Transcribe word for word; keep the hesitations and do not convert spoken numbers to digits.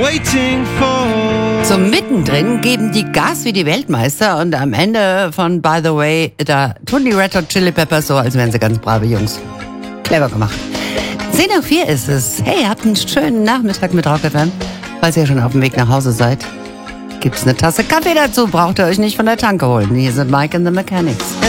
waiting for. So mittendrin geben die Gas wie die Weltmeister und am Ende von By the Way, da tun die Red Hot Chili Peppers so, als wären sie ganz brave Jungs. Clever gemacht. zehn nach vier ist es. Hey, habt einen schönen Nachmittag mit Rock F M. Falls ihr schon auf dem Weg nach Hause seid, gibt's eine Tasse Kaffee dazu. Braucht ihr euch nicht von der Tanke holen. Hier sind Mike and the Mechanics.